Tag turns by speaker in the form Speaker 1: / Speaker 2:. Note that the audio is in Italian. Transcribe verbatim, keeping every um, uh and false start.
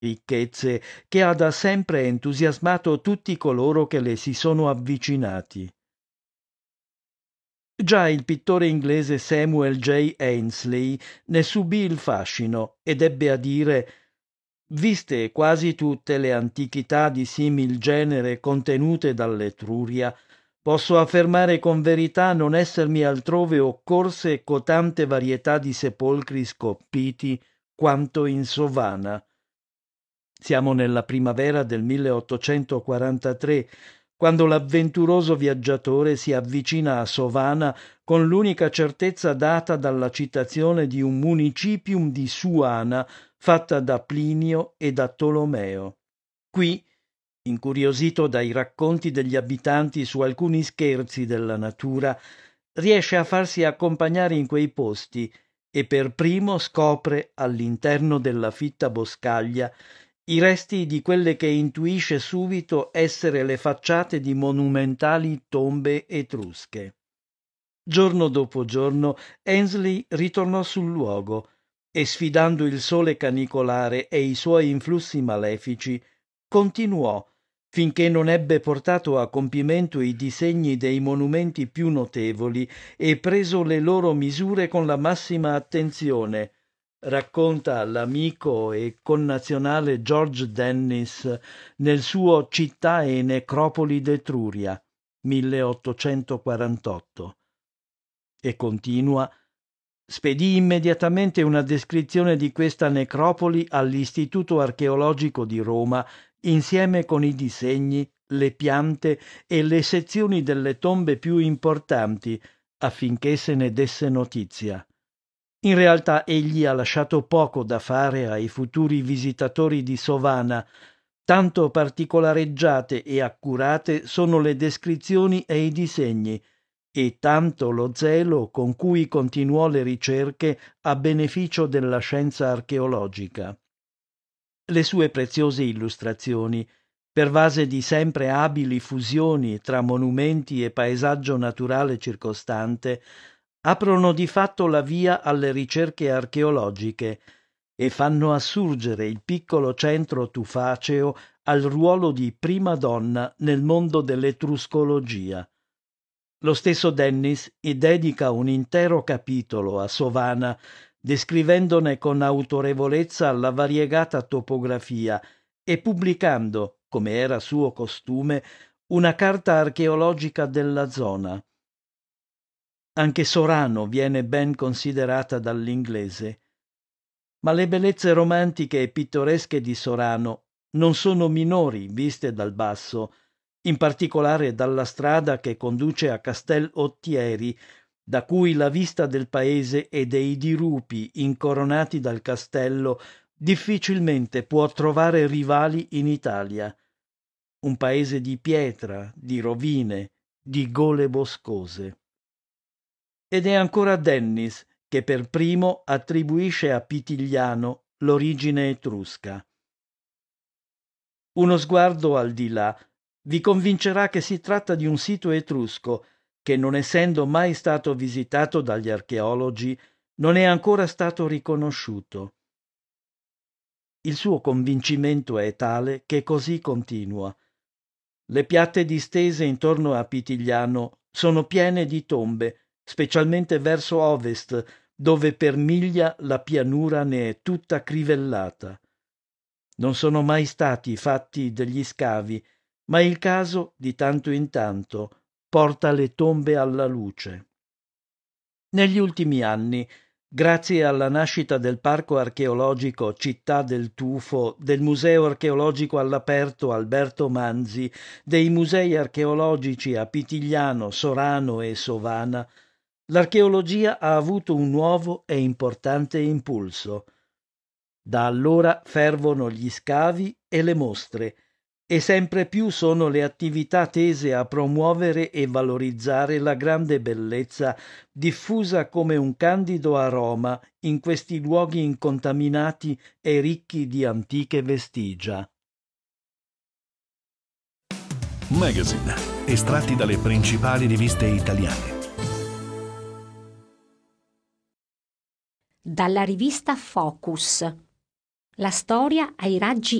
Speaker 1: ricchezze che ha da sempre entusiasmato tutti coloro che le si sono avvicinati. Già il pittore inglese Samuel J. Ainslie ne subì il fascino ed ebbe a dire: «Viste quasi tutte le antichità di simil genere contenute dall'Etruria, posso affermare con verità non essermi altrove occorse cotante varietà di sepolcri scolpiti quanto in Sovana». Siamo nella primavera del milleottocentoquarantatré, quando l'avventuroso viaggiatore si avvicina a Sovana con l'unica certezza data dalla citazione di un municipium di Suana fatta da Plinio e da Tolomeo. Qui, incuriosito dai racconti degli abitanti su alcuni scherzi della natura, riesce a farsi accompagnare in quei posti e per primo scopre, all'interno della fitta boscaglia, i resti di quelle che intuisce subito essere le facciate di monumentali tombe etrusche. Giorno dopo giorno Ainslie ritornò sul luogo e, sfidando il sole canicolare e i suoi influssi malefici, continuò finché non ebbe portato a compimento i disegni dei monumenti più notevoli e preso le loro misure con la massima attenzione, racconta l'amico e connazionale George Dennis nel suo Città e necropoli d'Etruria, milleottocentoquarantotto. E continua: spedì immediatamente una descrizione di questa necropoli all'Istituto Archeologico di Roma insieme con i disegni, le piante e le sezioni delle tombe più importanti affinché se ne desse notizia. In realtà egli ha lasciato poco da fare ai futuri visitatori di Sovana, tanto particolareggiate e accurate sono le descrizioni e i disegni, e tanto lo zelo con cui continuò le ricerche a beneficio della scienza archeologica. Le sue preziose illustrazioni, pervase di sempre abili fusioni tra monumenti e paesaggio naturale circostante, aprono di fatto la via alle ricerche archeologiche e fanno assurgere il piccolo centro tufaceo al ruolo di prima donna nel mondo dell'etruscologia. Lo stesso Dennis dedica un intero capitolo a Sovana, descrivendone con autorevolezza la variegata topografia e pubblicando, come era suo costume, una carta archeologica della zona. Anche Sorano viene ben considerata dall'inglese, ma le bellezze romantiche e pittoresche di Sorano non sono minori viste dal basso, in particolare dalla strada che conduce a Castel Ottieri, da cui la vista del paese e dei dirupi incoronati dal castello difficilmente può trovare rivali in Italia. Un paese di pietra, di rovine, di gole boscose. Ed è ancora Dennis che per primo attribuisce a Pitigliano l'origine etrusca. Uno sguardo al di là vi convincerà che si tratta di un sito etrusco che, non essendo mai stato visitato dagli archeologi, non è ancora stato riconosciuto. Il suo convincimento è tale che così continua. Le piatte distese intorno a Pitigliano sono piene di tombe, specialmente verso ovest, dove per miglia la pianura ne è tutta crivellata. Non sono mai stati fatti degli scavi, ma il caso, di tanto in tanto, porta le tombe alla luce. Negli ultimi anni, grazie alla nascita del Parco archeologico Città del Tufo, del Museo archeologico all'aperto Alberto Manzi, dei musei archeologici a Pitigliano, Sorano e Sovana, l'archeologia ha avuto un nuovo e importante impulso. Da allora fervono gli scavi e le mostre, e sempre più sono le attività tese a promuovere e valorizzare la grande bellezza diffusa come un candido aroma in questi luoghi incontaminati e ricchi di antiche vestigia.
Speaker 2: Magazine, estratti dalle principali riviste italiane.
Speaker 3: Dalla rivista Focus. La storia ai raggi